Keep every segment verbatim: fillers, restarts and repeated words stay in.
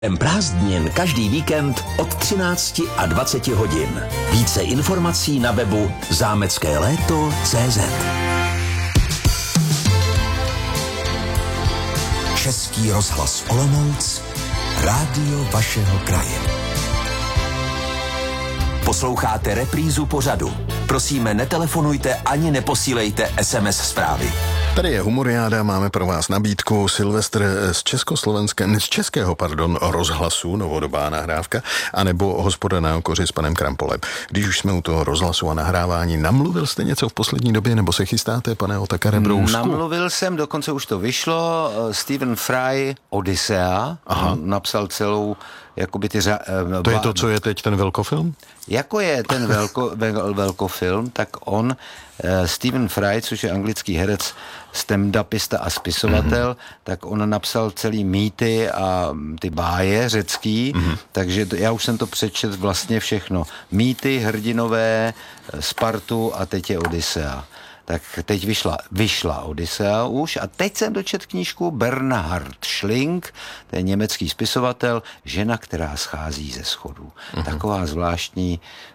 Prázdnin každý víkend od třinácti a dvaceti hodin. Více informací na webu zámecké léto tečka cé zet. Český rozhlas Olomouc, rádio vašeho kraje. Posloucháte reprízu pořadu. Prosíme, netelefonujte ani neposílejte es em es zprávy. Tady je Humoriáda, máme pro vás nabídku Silvestr z československého, z českého, pardon, rozhlasu, novodobá nahrávka, anebo Hospoda na okoři s panem Krampolem. Když už jsme u toho rozhlasu a nahrávání, namluvil jste něco v poslední době, nebo se chystáte, pane Otakare Brousku? Namluvil jsem, dokonce už to vyšlo, Stephen Fry, Odyssea, napsal celou, jakoby ty... Řa, to ba, je to, co je teď ten velkofilm? Jako je ten velko, vel, velkofilm, tak on, Stephen Fry, což je anglický herec, stand-upista a spisovatel, mm-hmm. tak on napsal celý mýty a ty báje řecký, mm-hmm. takže to, já už jsem to přečet vlastně všechno. Mýty, hrdinové, Spartu a teď je Odyssea. Tak teď vyšla, vyšla Odyssea už a teď jsem dočet knížku Bernhard Schling, to je německý spisovatel, Žena, která schází ze schodů. Mm-hmm. Taková zvláštní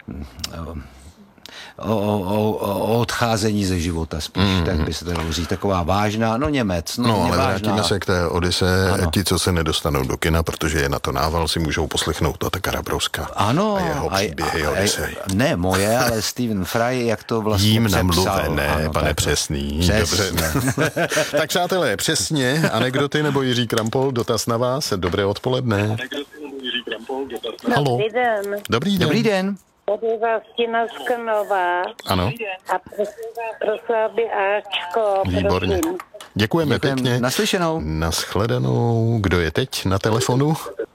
o, o, o, o odcházení ze života spíš, mm-hmm. tak by se to dalo říct. Taková vážná, no Němec. No, no ale vážná. Vrátíme se k té Odyse. Ano. Ti, co se nedostanou do kina, protože je na to nával, si můžou poslechnout Otakara Brouska. Ano. A jeho příběhy Odysej. Ne moje, ale Stephen Fry, jak to vlastně Jím přepsal. namluvené, ano, pane tak, přesný. Přesně. Dobře. Tak přátelé, přesně, anekdoty nebo Jiří Krampol, dotaz na vás. Dobré odpoledne. Anekdoty nebo Jiří Krampol, dotaz na vás. Halo. Dobrý den. Dobrý den. Dobrý den. Tady vás Tina z Krnova. Ano. A prosila by Ačko, Výborně. prosím. Děkujeme Děkujem. pěkně. Naslyšenou. Naschledanou. Kdo je teď na telefonu?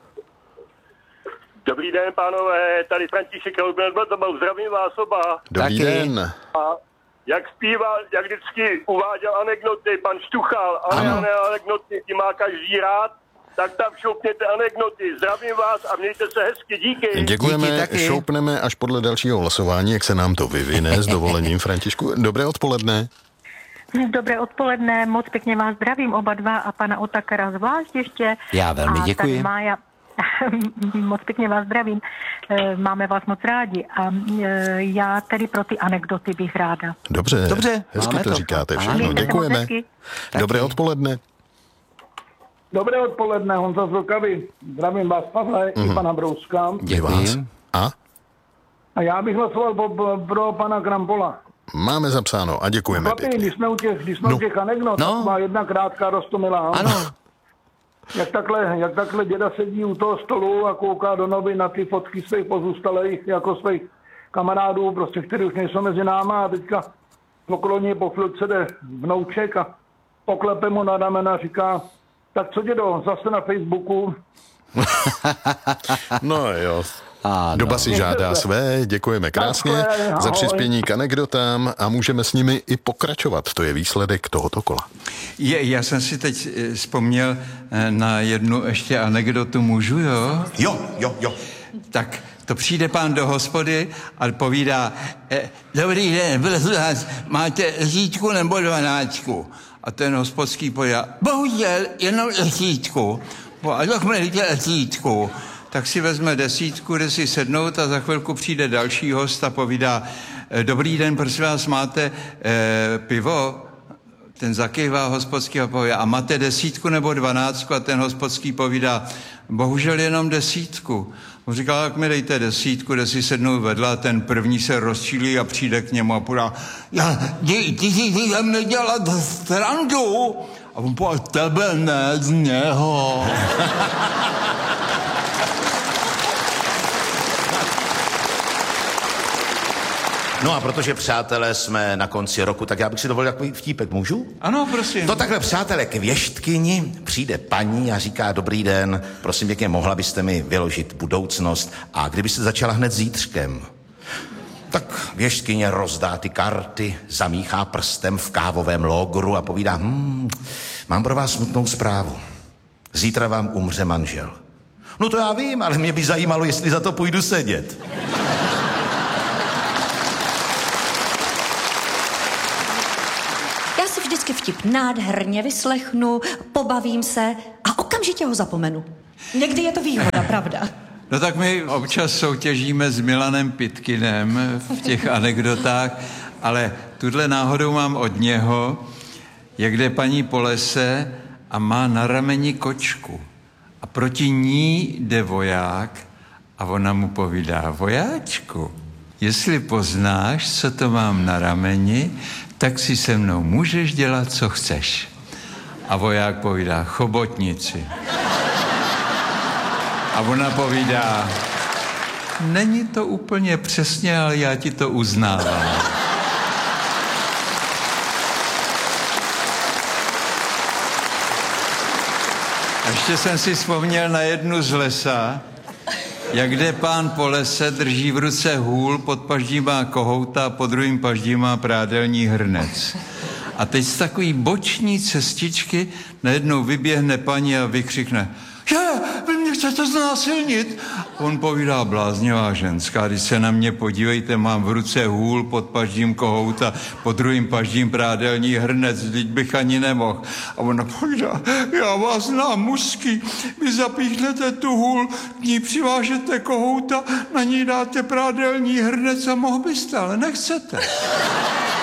Dobrý den, pánové, tady František Roubel, zdravím vás oba. Dobrý Taky. den. A jak zpíval, jak vždycky uváděl anekdoty, pan Štuchal, ale Ano. ne anekdoty, ty má každý rád, tak tam šoupněte anekdoty. Zdravím vás a mějte se hezky, díky. Děkujeme, Díky taky. šoupneme až podle dalšího hlasování, jak se nám to vyvine s dovolením, Františku. Dobré odpoledne. Dobré odpoledne, moc pěkně vás zdravím oba dva a pana Otakara zvlášť ještě. Já velmi a děkuji. Tady Mája, moc pěkně vás zdravím, máme vás moc rádi a já tedy pro ty anekdoty bych ráda. Dobře, Dobře, hezky máme to to. říkáte Ano. všechno, Mějte se moc děkujeme. hezky. Dobré odpoledne. Dobré odpoledne, Honza z Vltavy. Zdravím vás, Pavle, mm-hmm. i pana Brouska. Děkuji. A? A já bych hlasoval pro, pro pana Krampola. Máme zapsáno a děkujeme Papi, pěkně. když jsme u těch, když jsme No. u těch anekdot, No. tak má jedna krátká roztomilá. Ano. Jak takhle, jak takhle děda sedí u toho stolu a kouká do novin na ty fotky svých pozůstalých, jako svých kamarádů, prostě, kteří už nejsou mezi náma a teďka pokloní po chvilce jde vnouček a poklepe mu na ramena a říká, tak co dědo, zase na Facebooku. No jo. Ano. Doba si žádá své, děkujeme krásně Takhle, za ahoj. přispění k anekdotám a můžeme s nimi i pokračovat. To je výsledek tohoto kola. Je, já jsem si teď eh, vzpomněl eh, na jednu ještě anekdotu, můžu, jo? Jo, jo, jo. Tak to přijde pán do hospody a povídá, eh, dobrý den, prosím vás, máte desítku nebo dvanáctku? A ten hospodský povídá, bohužel, jenom desítku. A tak mi dejte desítku. Tak si vezme desítku, jde si sednout a za chvilku přijde další host a povídá, dobrý den, prosím vás, máte eh, pivo? Ten zakývá hospodský a povídá, a máte desítku nebo dvanáctku? A ten hospodský povídá, bohužel jenom desítku. On říká, tak mi dejte desítku, jde si sednout vedle a ten první se rozčílí a přijde k němu a podá, já, ty, ty si ty ze mě dělat srandu. A on povídá, tebe ne, z něho. No a protože, přátelé, jsme na konci roku, tak já bych si dovolil takový vtípek, můžu? Ano, prosím. To takhle, přátelé, k věštkyni přijde paní a říká, dobrý den, prosím pěkně, mohla byste mi vyložit budoucnost a kdybyste začala hned zítřkem. Tak věštkyně rozdá ty karty, zamíchá prstem v kávovém logru a povídá, hm, mám pro vás smutnou zprávu. Zítra vám umře manžel. No to já vím, ale mě by zajímalo, jestli za to půjdu sedět. Já si vždycky vtip nádherně vyslechnu, pobavím se a okamžitě ho zapomenu. Někdy je to výhoda, pravda. No tak my občas soutěžíme s Milanem Pitkinem v těch anekdotách, ale tuhle náhodou mám od něho, jak jde paní po lese a má na rameni kočku. A proti ní jde voják a ona mu povídá: vojáčku, jestli poznáš, co to mám na rameni, tak si se mnou můžeš dělat, co chceš. A voják povídá: chobotnici. A ona povídá: není to úplně přesně, ale já ti to uznávám. Ještě jsem si vzpomněl na jednu z lesa, jak jde pán po lese, drží v ruce hůl, pod paždí má kohouta a pod druhým paždí má prádelní hrnec. A teď z takový boční cestičky najednou vyběhne paní a vykřikne: že, vy mě chcete znásilnit? On povídá: bláznivá ženská, když se na mě podívejte, mám v ruce hůl, pod paždím kohouta, pod druhým paždím prádelní hrnec, vždyť bych ani nemohl. A ona povídá: já vás znám mužský, vy zapíchnete tu hůl, k ní přivážete kohouta, na ní dáte prádelní hrnec a mohl byste, ale nechcete.